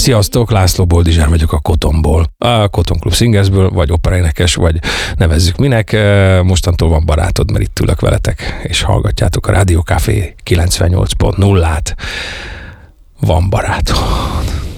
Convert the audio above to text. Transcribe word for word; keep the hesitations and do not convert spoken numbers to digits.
Sziasztok, László Boldizsár vagyok a Kotonból. A Koton Klub Singersből, vagy operaénekes, vagy nevezzük minek. Mostantól van barátod, mert itt ülök veletek, és hallgatjátok a Rádió Café kilencvennyolc pont nullát. Van barátod.